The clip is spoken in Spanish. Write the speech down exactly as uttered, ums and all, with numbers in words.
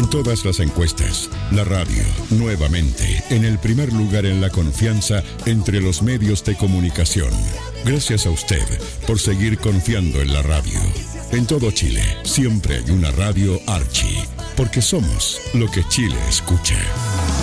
todas las encuestas, la radio, nuevamente, en el primer lugar en la confianza entre los medios de comunicación. Gracias a usted por seguir confiando en la radio. En todo Chile, siempre hay una radio Archi, porque somos lo que Chile escucha.